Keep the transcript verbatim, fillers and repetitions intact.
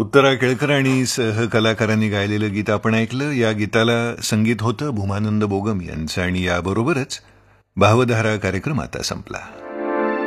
उत्तरा केळकर आणि सहकलाकारांनी गायलेलं गीत आपण ऐकलं. या गीताला संगीत होतं भूमानंद बोगम यांचं आणि याबरोबरच भावधारा कार्यक्रम आता संपला.